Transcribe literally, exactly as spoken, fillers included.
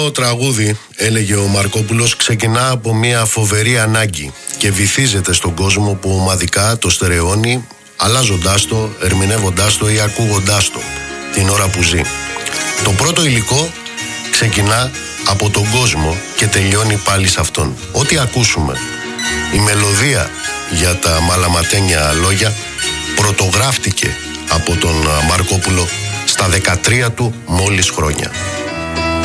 Το τραγούδι, έλεγε ο Μαρκόπουλος, ξεκινά από μια φοβερή ανάγκη και βυθίζεται στον κόσμο που ομαδικά το στερεώνει, αλλάζοντάς το, ερμηνεύοντάς το ή ακούγοντάς το την ώρα που ζει. Το πρώτο υλικό ξεκινά από τον κόσμο και τελειώνει πάλι σε αυτόν. Ό,τι ακούσουμε, η μελωδία για τα μαλαματένια λόγια, πρωτογράφτηκε από τον Μαρκόπουλο στα δεκατρία του μόλις χρόνια.